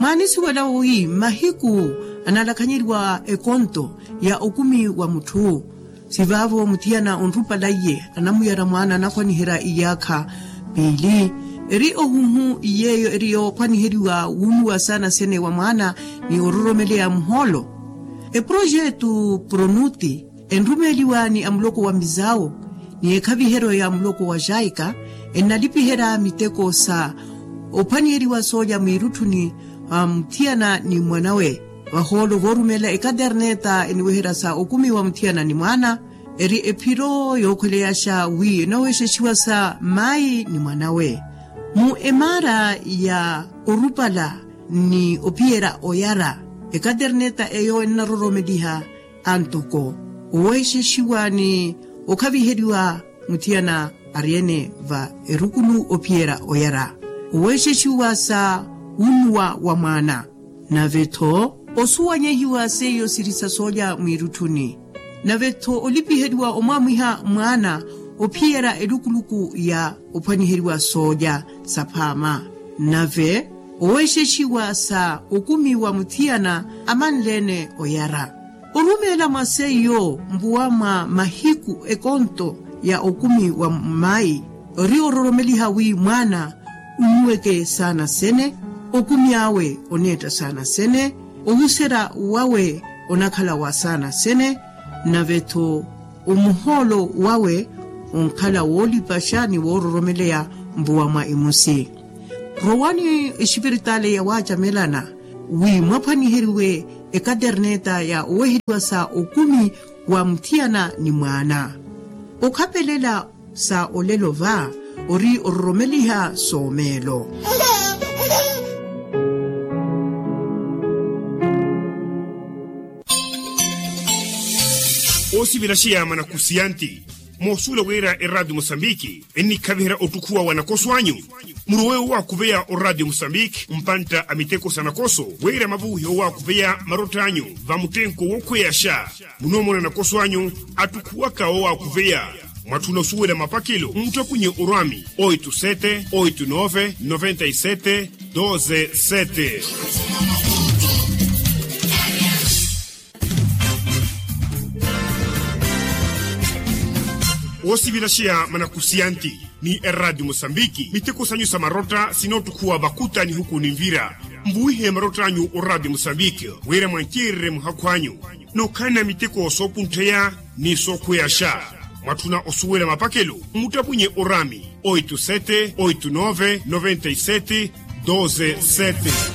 Manisi wala ui mahiku analakanyirwa ekonto ya okumi wa mutu. Sivavo mutiana onrupa laye anamuyara mwana na kwanihera iyaka pili. Eri ohumu iyeyo eriyo kwaniheriwa wunua sana sene wa mwana ni ororomelea mholo. Projetu pronuti enrumeliwa ni amloko wa mizao ni ekabihero ya amloko wa jaika enalipihera miteko sa opanieriwa soja mirutuni mtiana ni mwanawe waholo vorumela ekaderneta eniwehera sa okumi wa mtiana ni mwana eri epiro yokoleyasha wi nawesheshiwa sa mai ni mwanawe mu emara ya orupala ni opiera oyara ekaderneta eyo enaroromediha antoko uwesheshiwa ni okabiheriwa mutiana ariene va erukulu opiera oyara uwesheshiwa sa unwa wa mwana na veto osuwanyehiwa seyo sirisa soja mwirutuni na veto olipiheriwa omwamwiha mwana opiera erukuluku ya opaniheriwa soja sapama nave uwesheshiwa sa okumi wa mutiana amanlene oyara orumela maseyo mbuwama mahiku ekonto ya okumi wa mai oriororomeliha wi mwana umuweke sana sene okumi awe oneta sana sene ohusera wawe onakala wa sana sene na veto umuholo wawe onkala woli pashani wororomelea mbuwama imusi rowani espiritale ya waja melana wi mwapaniheriwe ekaderneta ya uweheriwa sa okumi wa mtiana ni mwana okapelela sa olelova ori oromeliha somelo osi bilashia mana kusianti mosula wera Radio Mosambiki eni kabihera otukuwa wanakoswanyu muruwe wa kuveya o Radio Mosambiki mpanta amiteko sanakoso wera mabuhi wa kuveya marotanyu vamutenko wokweyasha munomona nakoswanyu atukuwa kao wa kuveya mwatuna suwela mapakilo mutapunye urami 87 89 97 12 7 osi bilashia mana kusianti ni Radio Mosambiki miteko sanyu samarota sinotukuwa bakuta ni huku nimvira mbuihe marotanyu o Radio Mosambiki wera mwankire mhakwanyu no kana miteko sopunteya ni sokweyasha mwatuna osuwela mapakelo mutapunye orami 87 89 97 12 7